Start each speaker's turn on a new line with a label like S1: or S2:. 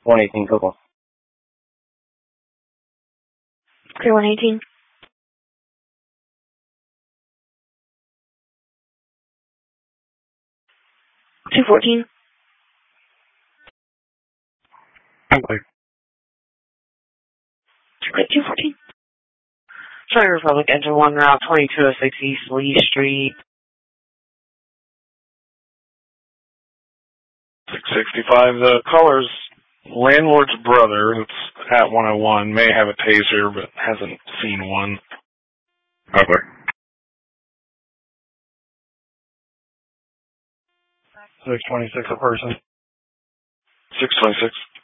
S1: 118 Coco.
S2: Clear 118. 214.
S3: Okay.
S2: Clear 214.
S4: Charlie Republic, Engine 1, Route 2206 East Lee Street.
S3: 665. The caller's landlord's brother, that's at 101, may have a taser, but hasn't seen one.
S5: Okay.
S3: 626 a person. 626.